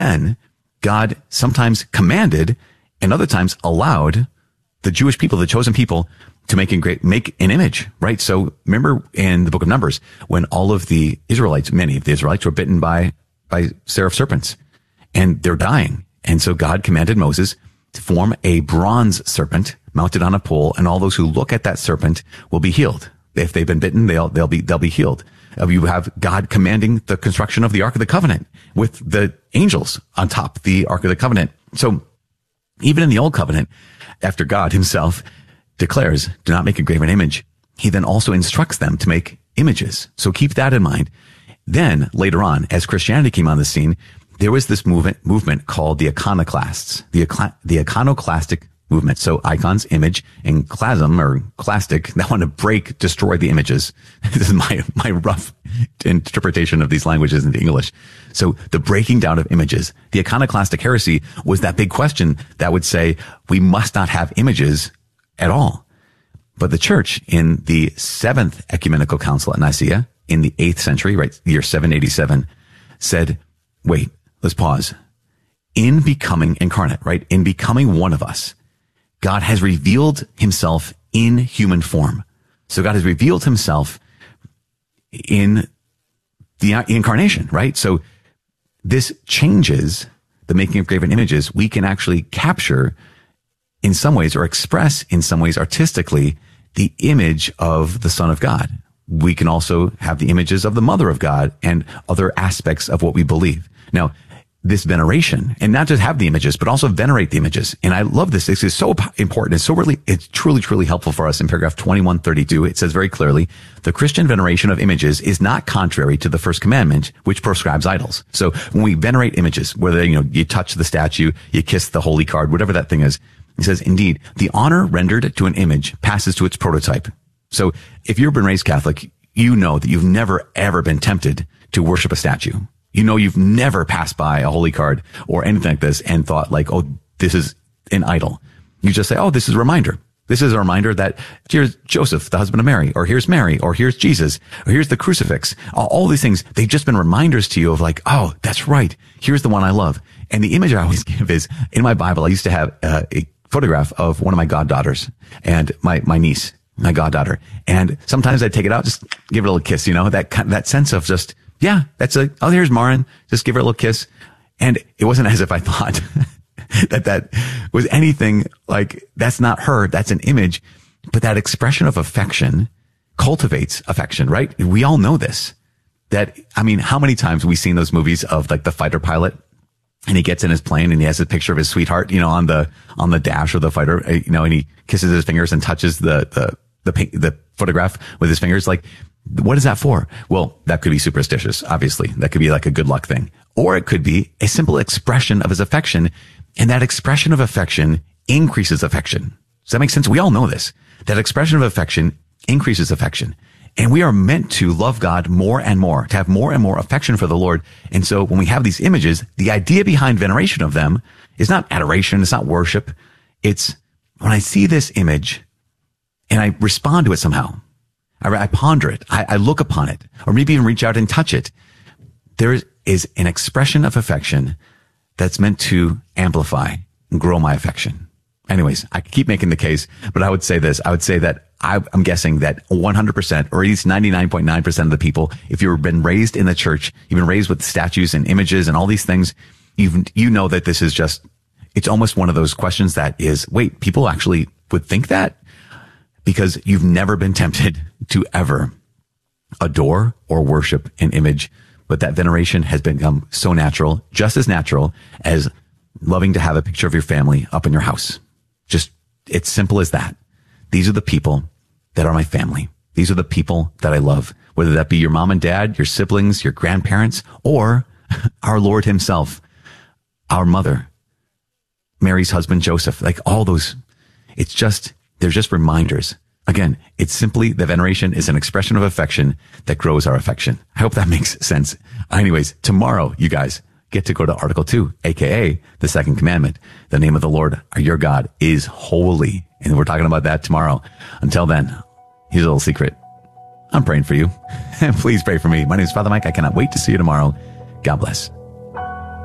then God sometimes commanded and other times allowed the Jewish people, the chosen people, to make an image, right? So remember in the book of Numbers, when all of the Israelites, many of the Israelites were bitten by seraph serpents and they're dying. And so God commanded Moses to form a bronze serpent mounted on a pole, and all those who look at that serpent will be healed. If they've been bitten, they'll be healed. You have God commanding the construction of the Ark of the Covenant with the angels on top the Ark of the Covenant. So even in the Old Covenant, after God himself declares, do not make a graven image, he then also instructs them to make images. So keep that in mind. Then later on, as Christianity came on the scene, there was this movement called the iconoclasts, the iconoclastic movement. So icons, image, and clasm or clastic, that want to destroy the images. This is my rough interpretation of these languages into English. So the breaking down of images, the iconoclastic heresy was that big question that would say we must not have images at all. But the church in the 7th Ecumenical Council at Nicaea in the 8th century, right, year 787, said, wait, let's pause. In becoming incarnate, right, in becoming one of us, God has revealed himself in human form. So God has revealed himself in the incarnation, right? So this changes the making of graven images. We can actually capture in some ways or express in some ways artistically the image of the Son of God. We can also have the images of the Mother of God and other aspects of what we believe. Now, this veneration, and not just have the images, but also venerate the images. And I love this. This is so important. It's truly, truly helpful for us. In paragraph 2132, it says very clearly, the Christian veneration of images is not contrary to the first commandment, which proscribes idols. So when we venerate images, whether, you touch the statue, you kiss the holy card, whatever that thing is, it says, indeed, the honor rendered to an image passes to its prototype. So if you've been raised Catholic, you know that you've never, ever been tempted to worship a statue. You know, you've never passed by a holy card or anything like this and thought like, oh, this is an idol. You just say, oh, this is a reminder. This is a reminder that here's Joseph, the husband of Mary, or here's Mary, or here's Jesus, or here's the crucifix. All these things, they've just been reminders to you of like, oh, that's right. Here's the one I love. And the image I always give is in my Bible, I used to have a photograph of one of my goddaughters and my niece, my goddaughter. And sometimes I'd take it out, just give it a little kiss, that sense of just, yeah, oh, here's Marin. Just give her a little kiss. And it wasn't as if I thought that was anything like, that's not her. That's an image. But that expression of affection cultivates affection, right? We all know this. How many times have we seen those movies of like the fighter pilot and he gets in his plane and he has a picture of his sweetheart, on the dash of the fighter, and he kisses his fingers and touches the photograph with his fingers. Like, what is that for? Well, that could be superstitious, obviously. That could be like a good luck thing. Or it could be a simple expression of his affection. And that expression of affection increases affection. Does that make sense? We all know this. That expression of affection increases affection. And we are meant to love God more and more, to have more and more affection for the Lord. And so when we have these images, the idea behind veneration of them is not adoration. It's not worship. It's when I see this image and I respond to it somehow. I ponder it. I look upon it, or maybe even reach out and touch it. There is an expression of affection that's meant to amplify and grow my affection. Anyways, I keep making the case, but I would say this. I would say that I'm guessing that 100% or at least 99.9% of the people, if you've been raised in the church, you've been raised with statues and images and all these things, you know that this is just, it's almost one of those questions that is, wait, people actually would think that? Because you've never been tempted to ever adore or worship an image, but that veneration has become so natural, just as natural as loving to have a picture of your family up in your house. Just, it's simple as that. These are the people that are my family. These are the people that I love, whether that be your mom and dad, your siblings, your grandparents, or our Lord himself, our mother, Mary's husband, Joseph, like all those. They're just reminders. Again, it's simply the veneration is an expression of affection that grows our affection. I hope that makes sense. Anyways, tomorrow, you guys get to go to Article 2, aka the second commandment. The name of the Lord, your God, is holy. And we're talking about that tomorrow. Until then, here's a little secret. I'm praying for you. Please pray for me. My name is Father Mike. I cannot wait to see you tomorrow. God bless.